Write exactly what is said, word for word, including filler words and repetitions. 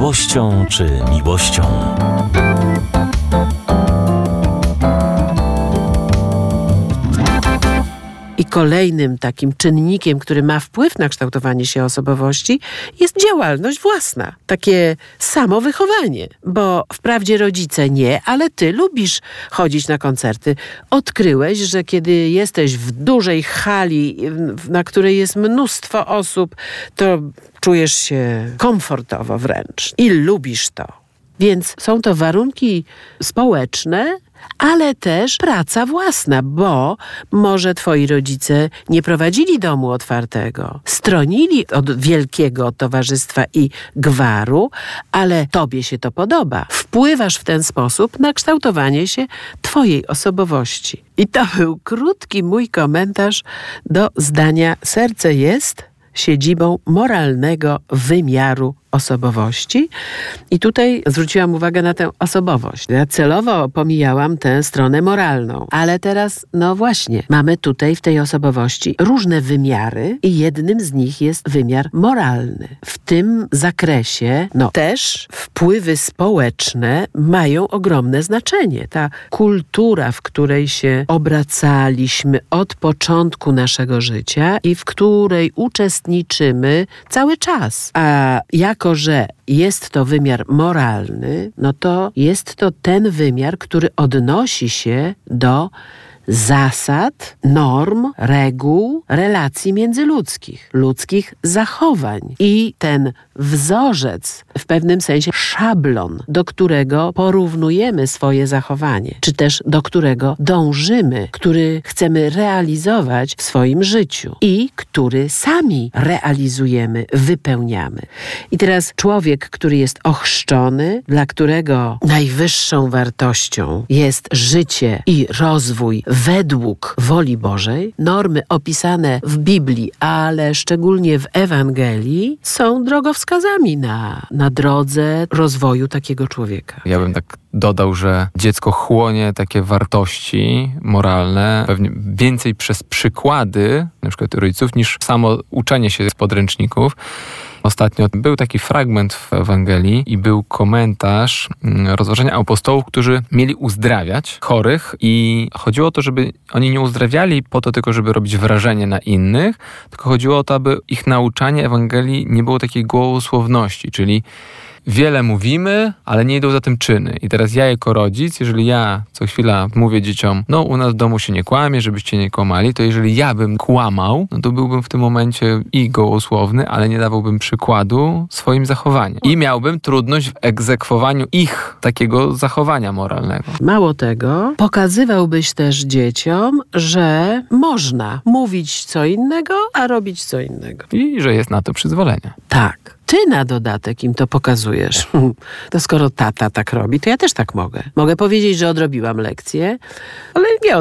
złością czy miłością. I kolejnym takim czynnikiem, który ma wpływ na kształtowanie się osobowości, jest działalność własna. Takie samowychowanie. Bo wprawdzie rodzice nie, ale ty lubisz chodzić na koncerty. Odkryłeś, że kiedy jesteś w dużej hali, na której jest mnóstwo osób, to czujesz się komfortowo wręcz. I lubisz to. Więc są to warunki społeczne, ale też praca własna, bo może twoi rodzice nie prowadzili domu otwartego, stronili od wielkiego towarzystwa i gwaru, ale tobie się to podoba. Wpływasz w ten sposób na kształtowanie się twojej osobowości. I to był krótki mój komentarz do zdania: serce jest siedzibą moralnego wymiaru osobowości. I tutaj zwróciłam uwagę na tę osobowość. Ja celowo pomijałam tę stronę moralną. Ale teraz, no właśnie, mamy tutaj w tej osobowości różne wymiary i jednym z nich jest wymiar moralny. W tym zakresie, no też wpływy społeczne mają ogromne znaczenie. Ta kultura, w której się obracaliśmy od początku naszego życia i w której uczestniczymy cały czas. A jak Jako że jest to wymiar moralny, no to jest to ten wymiar, który odnosi się do zasad, norm, reguł, relacji międzyludzkich, ludzkich zachowań. I ten wzorzec, w pewnym sensie szablon, do którego porównujemy swoje zachowanie, czy też do którego dążymy, który chcemy realizować w swoim życiu i który sami realizujemy, wypełniamy. I teraz człowiek, który jest ochrzczony, dla którego najwyższą wartością jest życie i rozwój według woli Bożej, normy opisane w Biblii, ale szczególnie w Ewangelii, są drogowskazami na, na drodze rozwoju takiego człowieka. Ja bym tak dodał, że dziecko chłonie takie wartości moralne pewnie więcej przez przykłady, na przykład rodziców, niż samo uczenie się z podręczników. Ostatnio był taki fragment w Ewangelii i był komentarz rozważania apostołów, którzy mieli uzdrawiać chorych i chodziło o to, żeby oni nie uzdrawiali po to tylko, żeby robić wrażenie na innych, tylko chodziło o to, aby ich nauczanie Ewangelii nie było takiej gołosłowności, czyli wiele mówimy, ale nie idą za tym czyny. I teraz ja jako rodzic, jeżeli ja co chwila mówię dzieciom, no u nas w domu się nie kłamie, żebyście nie kłamali, to jeżeli ja bym kłamał, no to byłbym w tym momencie i gołosłowny, ale nie dawałbym przykładu swoim zachowaniem. I miałbym trudność w egzekwowaniu ich takiego zachowania moralnego. Mało tego, pokazywałbyś też dzieciom, że można mówić co innego, a robić co innego. I że jest na to przyzwolenie. Tak. Ty na dodatek im to pokazujesz. To skoro tata tak robi, to ja też tak mogę. Mogę powiedzieć, że odrobiłam lekcję, ale nie